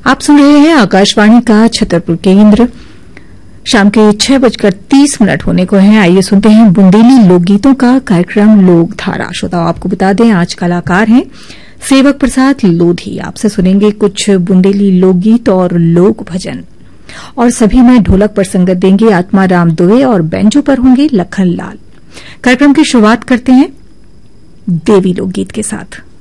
आप सुन रहे हैं आकाशवाणी का छतरपुर केंद्र। शाम के 6:30 होने को हैं। आइए सुनते हैं बुंदेली लोकगीतों का कार्यक्रम लोकधारा। श्रोताओं, आपको बता दें आज कलाकार हैं सेवक प्रसाद लोधी। आपसे सुनेंगे कुछ बुंदेली लोकगीत और लोक भजन, और सभी में ढोलक पर संगत देंगे आत्मा राम दुबे और बैंजो पर होंगे लखन लाल। कार्यक्रम की शुरुआत करते हैं देवी लोकगीत के साथ।